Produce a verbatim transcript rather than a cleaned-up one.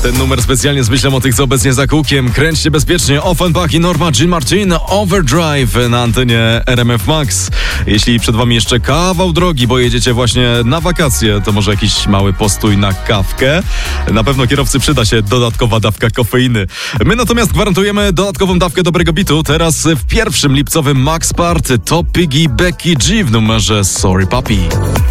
Ten numer specjalnie z myślą o tych, co obecnie za kółkiem. Kręćcie bezpiecznie. Offenbach i Norma Jean Martin. Overdrive na antenie R M F Max. Jeśli przed wami jeszcze kawał drogi, bo jedziecie właśnie na wakacje, to może jakiś mały postój na kawkę. Na pewno kierowcy przyda się dodatkowa dawka kofeiny. My natomiast gwarantujemy dodatkową dawkę dobrego bitu. Teraz w pierwszym lipcowym Max Part to Piggy Becky G w numerze Sorry Papi.